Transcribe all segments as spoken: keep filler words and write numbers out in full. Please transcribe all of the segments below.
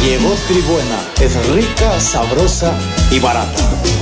Llegó Tribuena, es rica, sabrosa y barata.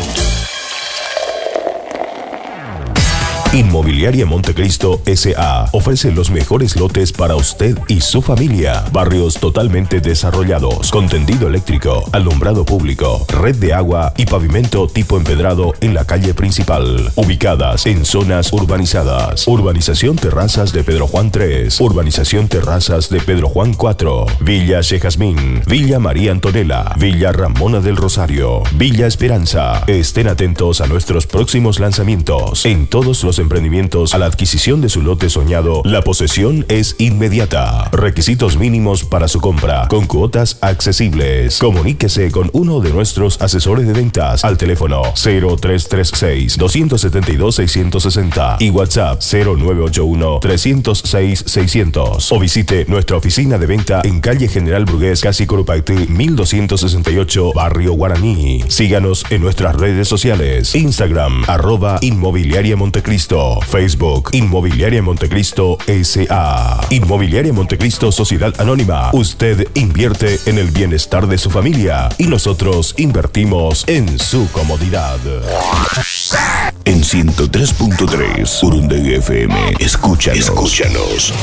Inmobiliaria Montecristo S A ofrece los mejores lotes para usted y su familia. Barrios totalmente desarrollados, con tendido eléctrico, alumbrado público, red de agua y pavimento tipo empedrado en la calle principal. Ubicadas en zonas urbanizadas. Urbanización Terrazas de Pedro Juan tres, Urbanización Terrazas de Pedro Juan cuatro, Villa Chejazmín, Villa María Antonella, Villa Ramona del Rosario, Villa Esperanza. Estén atentos a nuestros próximos lanzamientos. En todos los emprendimientos, a la adquisición de su lote soñado, la posesión es inmediata. Requisitos mínimos para su compra, con cuotas accesibles. Comuníquese con uno de nuestros asesores de ventas al teléfono cero tres tres seis, dos siete dos, seis seis cero y WhatsApp cero nueve ocho uno, tres cero seis, seiscientos, o visite nuestra oficina de venta en calle General Brugués, casi Corupactí, mil doscientos sesenta y ocho, Barrio Guaraní. Síganos en nuestras redes sociales: Instagram, arroba Inmobiliaria Montecristo, Facebook, Inmobiliaria Montecristo S A. Inmobiliaria Montecristo Sociedad Anónima. Usted invierte en el bienestar de su familia y nosotros invertimos en su comodidad. En ciento tres punto tres, Urundega F M. Escúchanos. Escúchanos.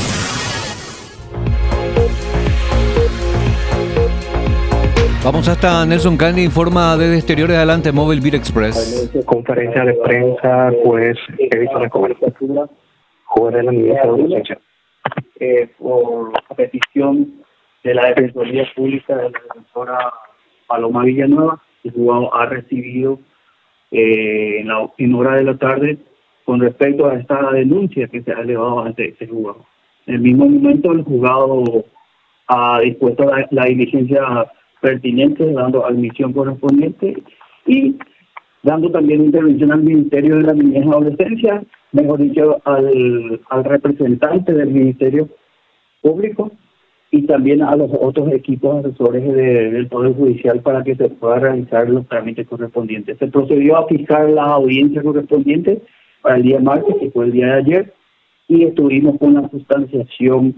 Vamos hasta Nelson Candy, informa desde exteriores. Adelante, Móvil Beat Express. Conferencia de prensa, pues he visto la cobertura, juez de la ministra de Justicia. Eh, por petición de la Defensoría Pública de la defensora Paloma Villanueva, el juzgado ha recibido eh, en, la, en hora de la tarde con respecto a esta denuncia que se ha elevado ante este juzgado. En el mismo momento, el juzgado ha dispuesto la, la diligencia pertinente, dando admisión correspondiente y dando también intervención al Ministerio de la Niñez y Adolescencia, mejor dicho, al, al representante del Ministerio Público y también a los otros equipos asesores de, del Poder Judicial para que se pueda realizar los trámites correspondientes. Se procedió a fijar las audiencias correspondientes para el día martes, que fue el día de ayer, y estuvimos con la sustanciación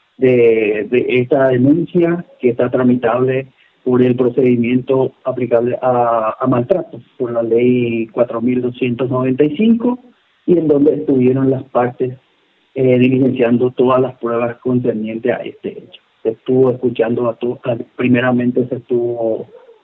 de, de esta denuncia que está tramitable por el procedimiento aplicable a, a maltratos, por la ley cuatro mil doscientos noventa y cinco, y en donde estuvieron las partes eh, diligenciando todas las pruebas concernientes a este hecho. Se estuvo escuchando, a to- a, primeramente se estuvo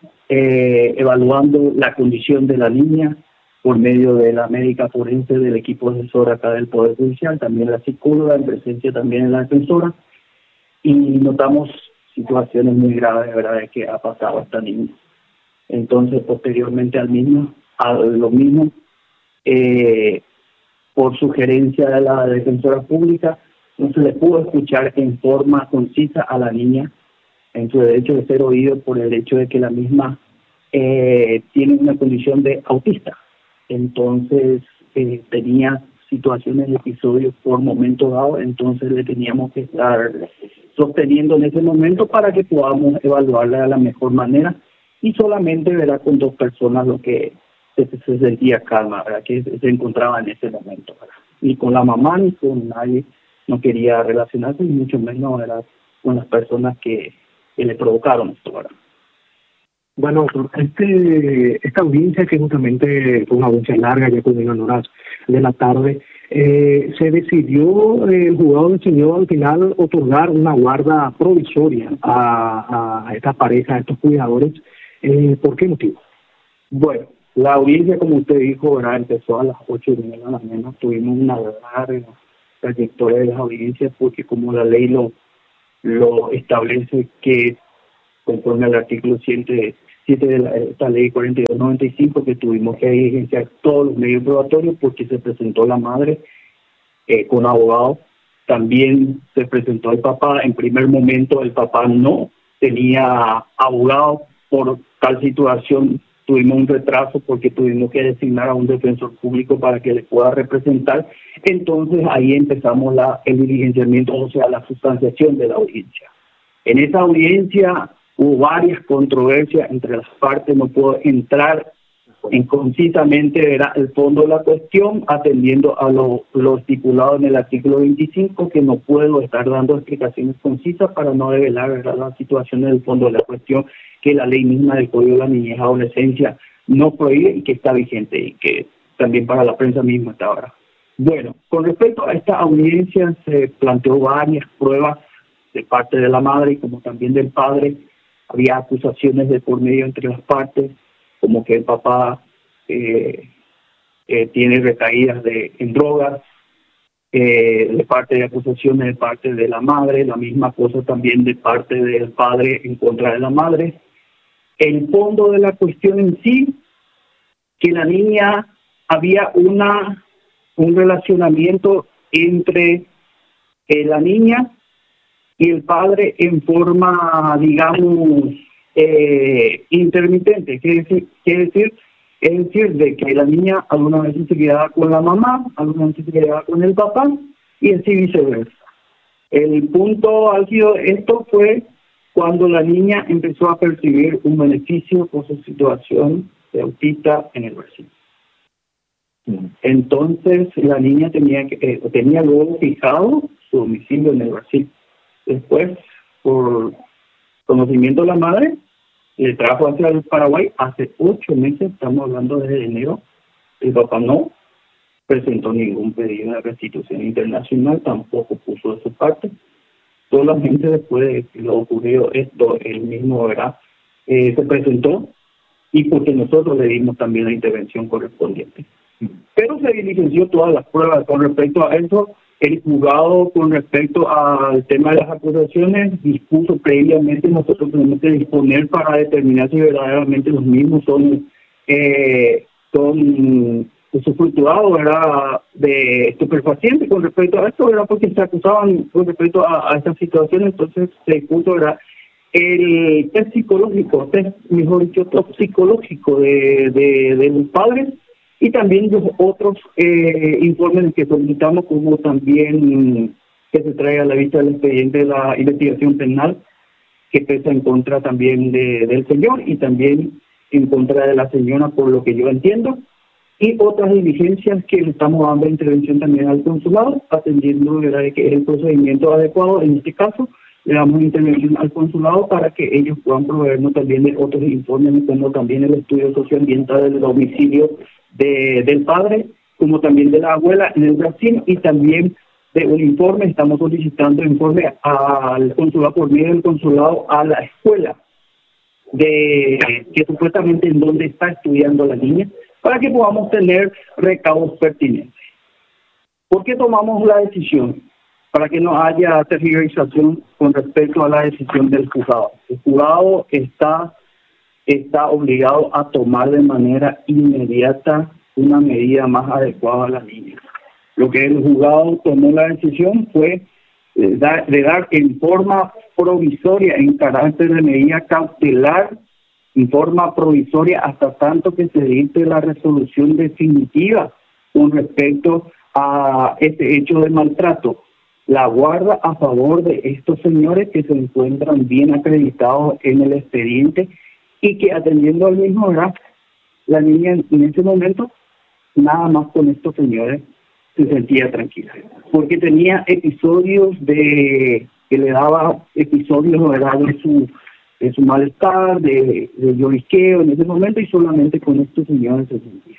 eh, evaluando la condición de la niña por medio de la médica forense del equipo asesor acá del Poder Judicial, también la psicóloga, en presencia también de la defensora, y notamos situaciones muy graves, de verdad, es que ha pasado esta niña. Entonces, posteriormente al mismo, a lo mismo, eh, por sugerencia de la defensora pública, no se le pudo escuchar en forma concisa a la niña en su derecho de ser oído por el hecho de que la misma eh, tiene una condición de autista. Entonces, eh, tenía situaciones, episodios por momento dado, entonces le teníamos que estar sosteniendo en ese momento para que podamos evaluarla de la mejor manera, y solamente verá con dos personas lo que se, se sentía calma, ¿verdad? Que se, se encontraba en ese momento, ¿verdad? Ni con la mamá ni con nadie no quería relacionarse, y mucho menos, ¿verdad?, con las personas que, que le provocaron esto, ¿verdad? Bueno, este, esta audiencia, que justamente fue una audiencia larga, ya culminó en horas de la tarde, eh, se decidió, eh, el juzgado decidió al final otorgar una guarda provisoria a, a esta pareja, a estos cuidadores. Eh, ¿Por qué motivo? Bueno, la audiencia, como usted dijo, ¿verdad?, empezó a las ocho y media de la mañana. Tuvimos una larga trayectoria de las audiencias porque, como la ley lo, lo establece, que conforme al artículo siete de la, esta ley cuarenta y dos noventa y cinco, que tuvimos que diligenciar todos los medios probatorios porque se presentó la madre eh, con abogado. También se presentó el papá. En primer momento el papá no tenía abogado. Por tal situación tuvimos un retraso porque tuvimos que designar a un defensor público para que le pueda representar. Entonces ahí empezamos la, el diligenciamiento, o sea, la sustanciación de la audiencia. En esa audiencia hubo varias controversias entre las partes. No puedo entrar en concisamente era el fondo de la cuestión, atendiendo a lo, lo estipulado en el artículo veinticinco, que no puedo estar dando explicaciones concisas para no develar, ¿verdad?, la situación del fondo de la cuestión, que la ley misma del Código de la Niñez y Adolescencia no prohíbe y que está vigente y que también para la prensa misma está ahora. Bueno, con respecto a esta audiencia se planteó varias pruebas de parte de la madre como también del padre. Había acusaciones de por medio entre las partes, como que el papá eh, eh, tiene recaídas de, en drogas, eh, de parte de acusaciones de parte de la madre, la misma cosa también de parte del padre en contra de la madre. El fondo de la cuestión en sí, que la niña había una un relacionamiento entre eh, la niña y el padre en forma, digamos, eh, intermitente. ¿Qué decir? ¿Qué decir? Es decir, de que la niña algunas veces se quedaba con la mamá, algunas veces se quedaba con el papá, y así viceversa. El punto álgido de esto fue cuando la niña empezó a percibir un beneficio por su situación de autista en el Brasil. Entonces la niña tenía que eh, tenía luego fijado su domicilio en el Brasil. Después, por conocimiento de la madre, le trajo hacia el Paraguay hace ocho meses, estamos hablando desde enero. El papá no presentó ningún pedido de restitución internacional, tampoco puso de su parte. Solamente después de que lo ocurrido esto, él mismo, ¿verdad?, eh, se presentó, y porque nosotros le dimos también la intervención correspondiente. Pero se diligenció todas las pruebas con respecto a eso. El juzgado, con respecto al tema de las acusaciones, dispuso previamente, nosotros tenemos que disponer para determinar si verdaderamente los mismos son eh, son usufructuados, ¿verdad?, de estupefacientes con respecto a esto, ¿verdad?, porque se acusaban con respecto a, a esta situación. Entonces se dispuso, ¿verdad?, el test psicológico, test, mejor dicho, test psicológico de, de, de los padres, y también los otros eh, informes que solicitamos, como también que se traiga a la vista del expediente de la investigación penal, que pesa en contra también de, del señor y también en contra de la señora, por lo que yo entiendo, y otras diligencias que le estamos dando intervención también al consulado, atendiendo, ¿verdad?, que es el procedimiento adecuado. En este caso, le damos intervención al consulado para que ellos puedan proveernos también de otros informes, como también el estudio socioambiental del domicilio de, del padre, como también de la abuela en el Brasil, y también de un informe. Estamos solicitando informe al consulado, por medio del consulado, a la escuela de que supuestamente en donde está estudiando la niña, para que podamos tener recaudos pertinentes. ¿Por qué tomamos la decisión? Para que no haya tergiversación con respecto a la decisión del juzgado. El juzgado está está obligado a tomar de manera inmediata una medida más adecuada a la niña. Lo que el juzgado tomó la decisión fue de dar, de dar en forma provisoria, en carácter de medida cautelar, en forma provisoria, hasta tanto que se dicte la resolución definitiva con respecto a este hecho de maltrato, la guarda a favor de estos señores que se encuentran bien acreditados en el expediente, y que atendiendo al mismo, ¿verdad?, la niña en ese momento, nada más con estos señores, se sentía tranquila, porque tenía episodios de que le daba episodios, ¿verdad?, de su de su malestar, de, de lloriqueo en ese momento, y solamente con estos señores se sentía.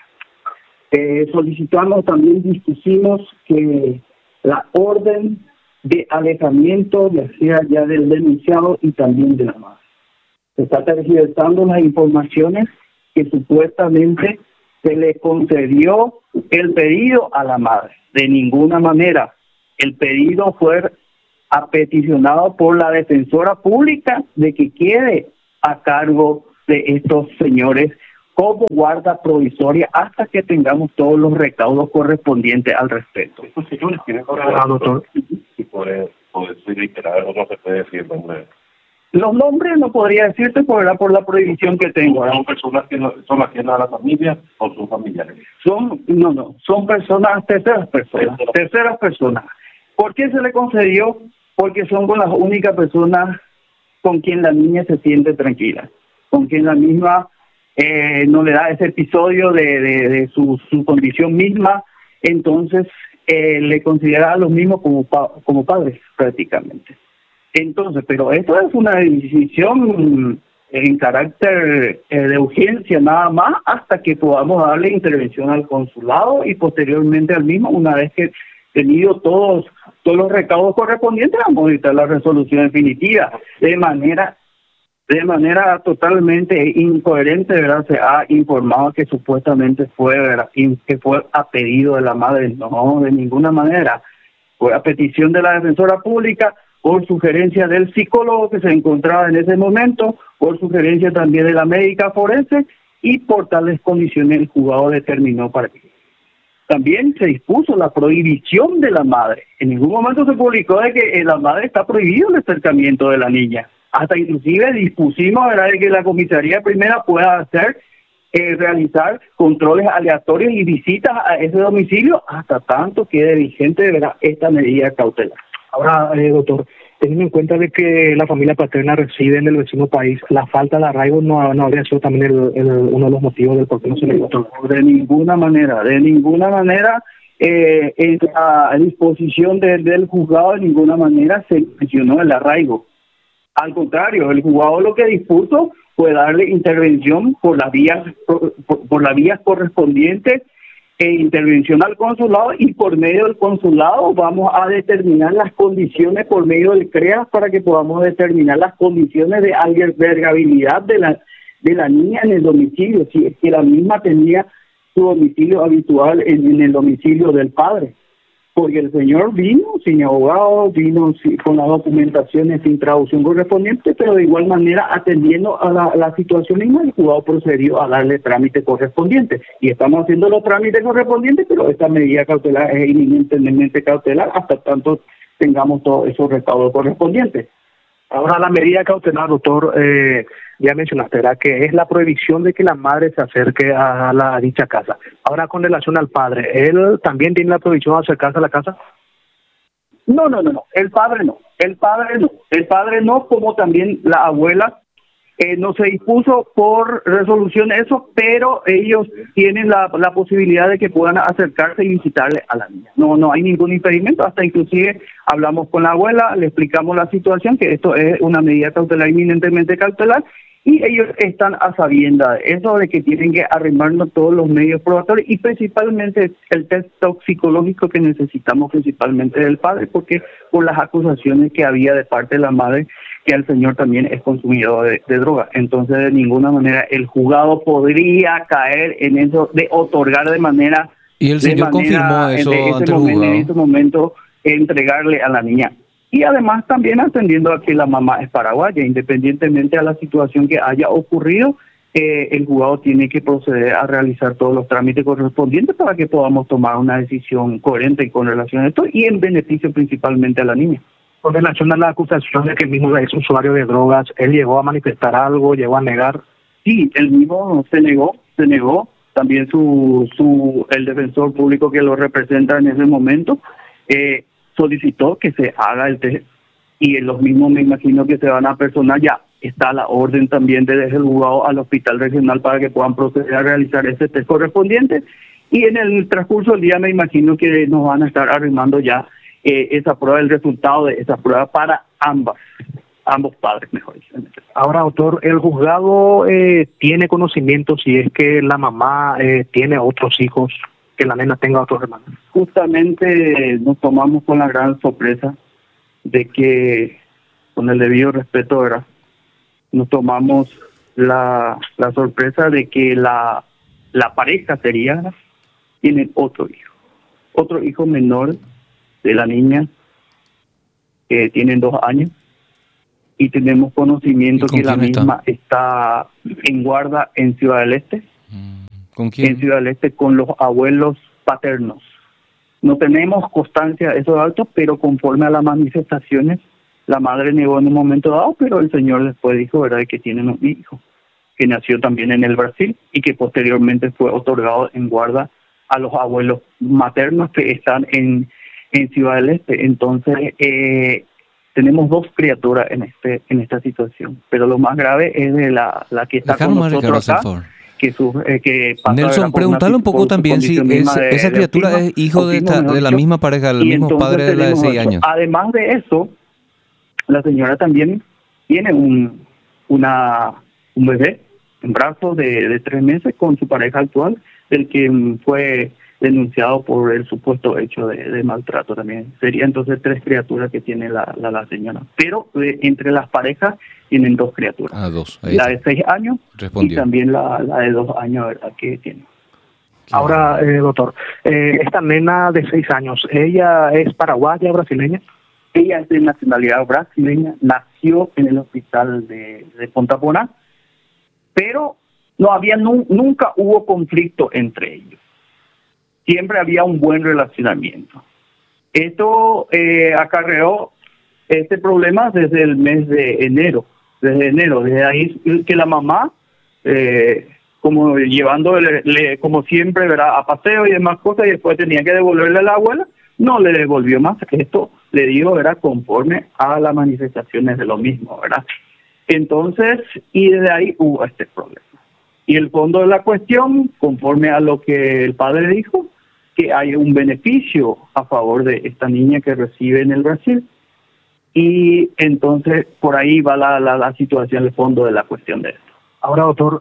Eh, solicitamos también, dispusimos que la orden de alejamiento, ya sea ya del denunciado y también de la madre. Se está tergiversando las informaciones que supuestamente se le concedió el pedido a la madre. De ninguna manera. El pedido fue apeticionado por la defensora pública de que quede a cargo de estos señores como guarda provisoria hasta que tengamos todos los recaudos correspondientes al respecto. Estos señores tienen ahora, doctor, y por eso reiterar, no se puede decir nombre. Los nombres no podría decirte por la, por la prohibición que tengo. ¿Son personas que no, son ajenas a la familia o son familiares? Son, no, no, son personas, terceras personas, terceras personas. ¿Por qué se le concedió? Porque son con las únicas personas con quien la niña se siente tranquila, con quien la misma eh, no le da ese episodio de, de, de su, su condición misma, entonces eh, le considera a los mismos como, pa, como padres prácticamente. Entonces, pero esto es una decisión en carácter eh, de urgencia nada más hasta que podamos darle intervención al consulado y posteriormente al mismo, una vez que tenido todos todos los recaudos correspondientes, vamos a dictar la resolución definitiva de manera de manera totalmente incoherente, ¿verdad? Se ha informado que supuestamente fue, ¿verdad?, que fue a pedido de la madre. No, de ninguna manera. Fue a petición de la defensora pública, por sugerencia del psicólogo que se encontraba en ese momento, por sugerencia también de la médica forense, y por tales condiciones el juzgado determinó para que. También se dispuso la prohibición de la madre. En ningún momento se publicó de que la madre está prohibido el acercamiento de la niña. Hasta inclusive dispusimos, ¿verdad?, de que la comisaría primera pueda hacer, eh, realizar controles aleatorios y visitas a ese domicilio hasta tanto quede vigente, ¿verdad?, esta medida cautelar. Ahora, eh, doctor, teniendo en cuenta de que la familia paterna reside en el vecino país, la falta de arraigo no, no habría sido también el, el, uno de los motivos del por qué no se le votó. De ninguna manera, de ninguna manera, eh, en la disposición de, del juzgado de ninguna manera se mencionó el arraigo. Al contrario, el juzgado lo que dispuso fue darle intervención por las vías por, por las vías correspondientes e intervención al consulado, y por medio del consulado vamos a determinar las condiciones por medio del C R E A para que podamos determinar las condiciones de albergabilidad de la de la niña en el domicilio, si es que la misma tenía su domicilio habitual en, en el domicilio del padre. Porque el señor vino sin abogado, vino sin, con las documentaciones sin traducción correspondiente, pero de igual manera atendiendo a la, la situación misma, el juzgado procedió a darle trámite correspondiente. Y estamos haciendo los trámites correspondientes, pero esta medida cautelar es inminentemente cautelar hasta tanto tengamos todos esos recaudos correspondientes. Ahora, la medida cautelar, doctor, eh, ya mencionaste, ¿verdad?, que es la prohibición de que la madre se acerque a la a dicha casa. Ahora, con relación al padre, ¿él también tiene la prohibición de acercarse a la casa? No, no, no, no, el padre no, el padre no, el padre no, como también la abuela, eh, no se dispuso por resolución eso, pero ellos tienen la, la posibilidad de que puedan acercarse y visitarle a la niña. No, no hay ningún impedimento, hasta inclusive hablamos con la abuela, le explicamos la situación, que esto es una medida cautelar inminentemente cautelar, y ellos están a sabiendas de eso, de que tienen que arrimarnos todos los medios probatorios y principalmente el test toxicológico que necesitamos principalmente del padre, porque por las acusaciones que había de parte de la madre, que el señor también es consumidor de, de droga. Entonces, de ninguna manera el juzgado podría caer en eso de otorgar de manera... Y el señor confirmó eso ante el juzgado. En este momento, entregarle a la niña. Y además también atendiendo a que la mamá es paraguaya, independientemente a la situación que haya ocurrido, eh, el juzgado tiene que proceder a realizar todos los trámites correspondientes para que podamos tomar una decisión coherente con relación a esto y en beneficio principalmente a la niña. Con relación a la acusación de que el mismo es usuario de drogas, ¿él llegó a manifestar algo, llegó a negar? Sí, él mismo se negó, se negó. También su, su el defensor público que lo representa en ese momento, eh, solicitó que se haga el test y los mismos me imagino que se van a personar, ya está la orden también de desde el juzgado al hospital regional para que puedan proceder a realizar ese test correspondiente, y en el transcurso del día me imagino que nos van a estar arrimando ya eh, esa prueba, el resultado de esa prueba para ambas, ambos padres, mejor dicho. Ahora, doctor, ¿el juzgado eh, tiene conocimiento si es que la mamá eh, tiene otros hijos, que la nena tenga otros hermanos? Justamente nos tomamos con la gran sorpresa de que, con el debido respeto, ¿verdad?, nos tomamos la, la sorpresa de que la, la pareja sería, tiene otro hijo, otro hijo menor de la niña, que tienen dos años, y tenemos conocimiento que la misma está? está en guarda en Ciudad del Este. ¿Con quién? En Ciudad del Este con los abuelos paternos. No tenemos constancia de esos datos, pero conforme a las manifestaciones, la madre negó en un momento dado, pero el señor después dijo, ¿verdad?, que tienen un hijo, que nació también en el Brasil y que posteriormente fue otorgado en guarda a los abuelos maternos que están en, en Ciudad del Este. Entonces, eh, tenemos dos criaturas en este en esta situación, pero lo más grave es de la, la que está Dejaron con nosotros acá. que su, eh, que pasa, Nelson, ¿verdad? preguntale un poco también si es, de, esa de criatura autismo, es hijo de, esta, autismo, de la dicho, misma pareja, del mismo padre de la de seis años. Además de eso, la señora también tiene un una un bebé en brazos de, de tres meses con su pareja actual, del que fue denunciado por el supuesto hecho de, de maltrato también. Sería entonces tres criaturas que tiene la, la, la señora. Pero eh, entre las parejas tienen dos criaturas. Ah, dos. Ahí la está. de seis años Respondió. y también la, la de dos años, ¿verdad?, que tiene. Ahora, eh, doctor, eh, esta nena de seis años, ¿ella es paraguaya, brasileña? Ella es de nacionalidad brasileña, nació en el hospital de, de Punta Poná, pero no había nu- nunca hubo conflicto entre ellos. Siempre había un buen relacionamiento. Esto eh, acarreó este problema desde el mes de enero, desde enero, desde ahí que la mamá, eh, como llevándole, le, como siempre, ¿verdad?, a paseo y demás cosas, y después tenía que devolverle a la abuela, no le devolvió más. Esto le dio, ¿verdad?, conforme a las manifestaciones de lo mismo, ¿verdad? Entonces, y desde ahí hubo este problema. Y el fondo de la cuestión, conforme a lo que el padre dijo, que hay un beneficio a favor de esta niña que recibe en el Brasil. Y entonces, por ahí va la, la, la situación, el fondo de la cuestión de esto. Ahora, doctor,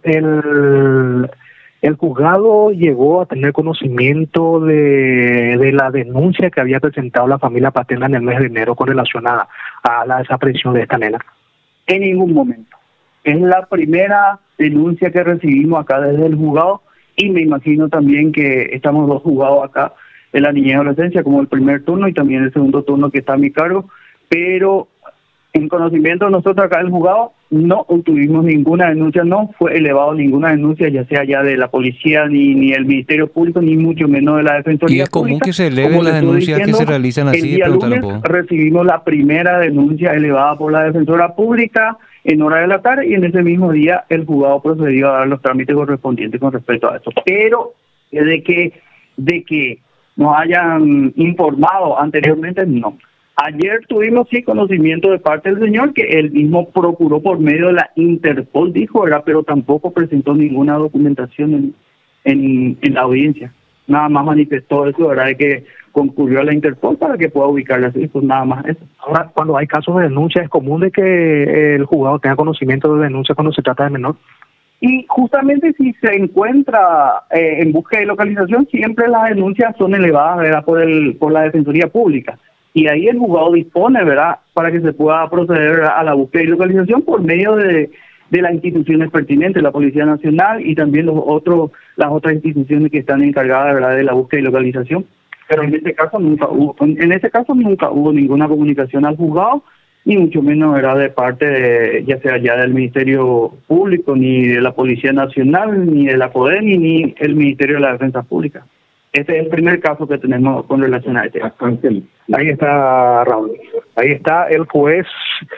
el, el juzgado llegó a tener conocimiento de, de la denuncia que había presentado la familia paterna en el mes de enero con relación a, a la desaparición de esta nena. En ningún momento. Es la primera denuncia que recibimos acá desde el juzgado, y me imagino también que estamos dos juzgados acá, en la niñez y adolescencia, como el primer turno y también el segundo turno que está a mi cargo, pero en conocimiento de nosotros acá del juzgado no obtuvimos ninguna denuncia, no fue elevado ninguna denuncia, ya sea ya de la policía, ni ni el Ministerio Público, ni mucho menos de la Defensoría ¿Y es común Pública. que se eleven Como las le estoy denuncias que diciendo, se realizan así? el día Pregúntale un lunes poco. recibimos la primera denuncia elevada por la Defensora Pública en hora de la tarde, y en ese mismo día el juzgado procedió a dar los trámites correspondientes con respecto a eso. Pero de que de que nos hayan informado anteriormente, no. Ayer tuvimos sí conocimiento de parte del señor que él mismo procuró por medio de la Interpol, dijo, ¿verdad?, pero tampoco presentó ninguna documentación en, en, en la audiencia. Nada más manifestó eso, ¿verdad?, de que concurrió a la Interpol para que pueda ubicarla así, pues nada más eso. Ahora, cuando hay casos de denuncia, ¿es común de que el juzgado tenga conocimiento de denuncia cuando se trata de menor? Y justamente si se encuentra eh, en búsqueda de localización, siempre las denuncias son elevadas, ¿verdad?, por el por la Defensoría Pública. Y ahí el juzgado dispone, ¿verdad?, para que se pueda proceder a la búsqueda y localización por medio de, de las instituciones pertinentes, la Policía Nacional y también los otros las otras instituciones que están encargadas, ¿verdad?, de la búsqueda y localización. Pero en este caso nunca hubo, en este caso nunca hubo ninguna comunicación al juzgado, ni mucho menos, ¿verdad?, de parte de, ya sea ya del Ministerio Público, ni de la Policía Nacional, ni de la PODENI, ni el Ministerio de la Defensa Pública. Este es el primer caso que tenemos con relación a este. Ahí está, Raúl. Ahí está el juez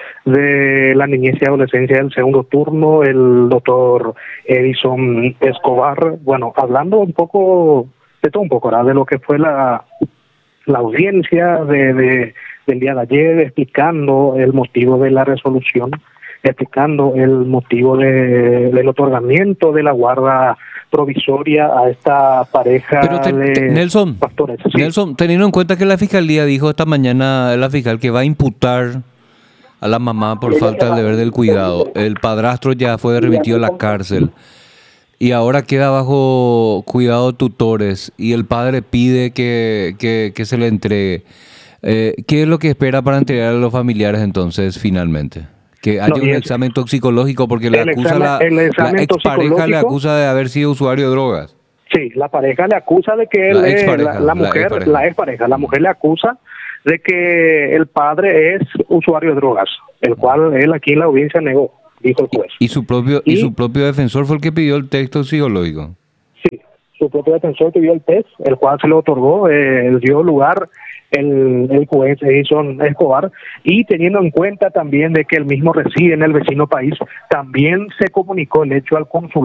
de la niñez y adolescencia del segundo turno, el doctor Edison Escobar. Bueno, hablando un poco, de todo un poco, ¿verdad?, de lo que fue la, la audiencia de, de del día de ayer, explicando el motivo de la resolución, explicando el motivo de, del otorgamiento de la guarda provisoria a esta pareja Pero te, de te, Nelson, pastores. Sí. Nelson, teniendo en cuenta que la fiscalía dijo esta mañana, la fiscal, que va a imputar a la mamá por falta del deber del cuidado, el padrastro ya fue remitido a la cárcel y ahora queda bajo cuidado de tutores y el padre pide que, que, que se le entregue. Eh, ¿Qué es lo que espera para entregar a los familiares entonces finalmente? Que haya No, un es, examen toxicológico porque le el acusa examen, la, el la examen expareja le acusa de haber sido usuario de drogas. Sí, la pareja le acusa de que él La es, expareja, la, la mujer, la expareja. la expareja, la mujer le acusa de que el padre es usuario de drogas, el cual él aquí en la audiencia negó, dijo el juez. Y, y su propio y, Y- su propio defensor fue el que pidió el texto psicológico. Sí, su propio defensor pidió el test, el cual se lo otorgó, eh, dio lugar el, el juez Edison Escobar, y teniendo en cuenta también de que el mismo reside en el vecino país, también se comunicó el hecho al consulado